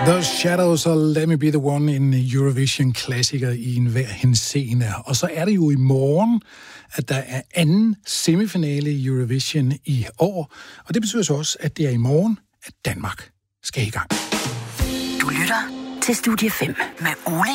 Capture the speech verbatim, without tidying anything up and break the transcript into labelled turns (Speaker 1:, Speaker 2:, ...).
Speaker 1: The Shadows og Let Me Be The One, en Eurovision-klassiker i enhver henseende. Og så er det jo i morgen, at der er anden semifinale i Eurovision i år. Og det betyder så også, at det er i morgen, at Danmark skal i gang.
Speaker 2: Du lytter til Studie fem med Ole